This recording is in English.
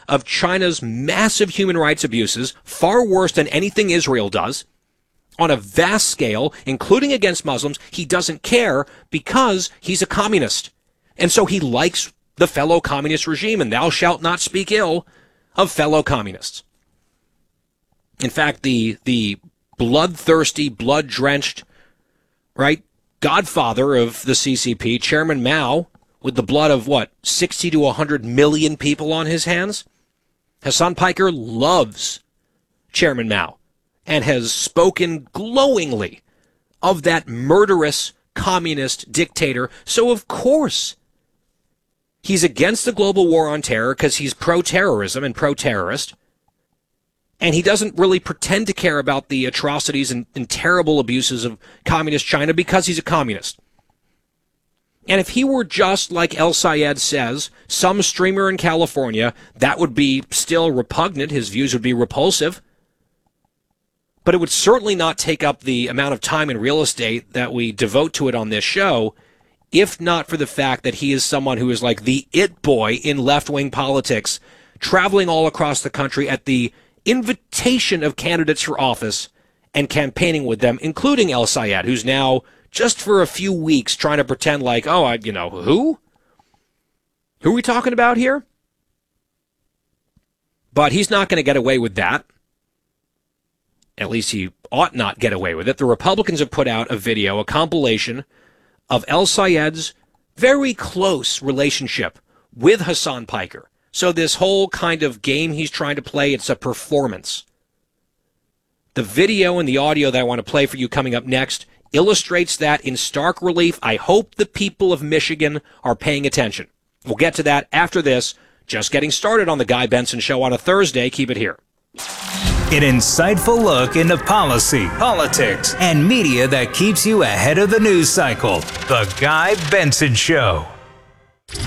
of China's massive human rights abuses, far worse than anything Israel does, on a vast scale, including against Muslims. He doesn't care because he's a communist. And so he likes the fellow communist regime, and thou shalt not speak ill of fellow communists. In fact, the bloodthirsty, blood-drenched, right, godfather of the CCP, Chairman Mao, with the blood of, 60 to 100 million people on his hands? Hasan Piker loves Chairman Mao and has spoken glowingly of that murderous communist dictator. So, of course, he's against the global war on terror because he's pro-terrorism and pro-terrorist. And he doesn't really pretend to care about the atrocities and terrible abuses of communist China because he's a communist. And if he were just, like El Sayed says, some streamer in California, that would be still repugnant. His views would be repulsive. But it would certainly not take up the amount of time and real estate that we devote to it on this show, if not for the fact that he is someone who is like the it boy in left-wing politics, traveling all across the country at the invitation of candidates for office and campaigning with them, including El Sayed, who's now, just for a few weeks, trying to pretend like, who? Who are we talking about here? But he's not going to get away with that. At least he ought not get away with it. The Republicans have put out a video, a compilation of El Sayed's very close relationship with Hasan Piker. So this whole kind of game he's trying to play, it's a performance. The video and the audio that I want to play for you coming up next illustrates that in stark relief. I hope the people of Michigan are paying attention. We'll get to that after this. Just getting started on the Guy Benson Show on a Thursday. Keep it here. An insightful look into policy, politics, and media that keeps you ahead of the news cycle. The Guy Benson Show.